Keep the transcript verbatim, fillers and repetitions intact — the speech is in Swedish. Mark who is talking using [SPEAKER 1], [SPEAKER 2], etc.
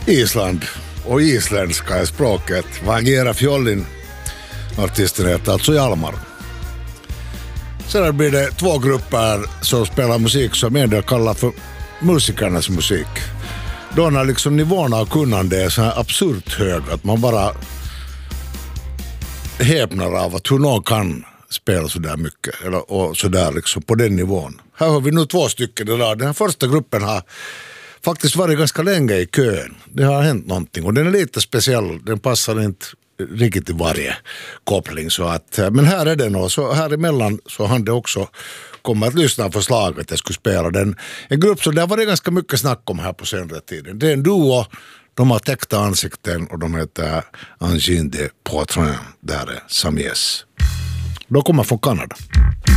[SPEAKER 1] Island och isländska är språket. Vagera fjollin, artisten heter alltså Hjalmar. Sedan blir det två grupper som spelar musik som en del kallar för musikernas musik. Då när liksom nivån av kunnande är så här absurt hög att man bara häpnar av att hur någon kan spela så där mycket eller, och så där liksom på den nivån. Här har vi nu två stycken idag. Den här första gruppen har faktiskt varit ganska länge i kön. Det har hänt någonting och den är lite speciell. Den passar inte riktigt i varje koppling så att, men här är den och så här emellan så hann det också komma att lyssna på förslag att jag skulle spela den. En grupp som det har varit ganska mycket snack om här på senare tiden. Det är en duo, de har täckta ansikten och de heter Engine de Poitrain, där är Samies. De kommer från Kanada.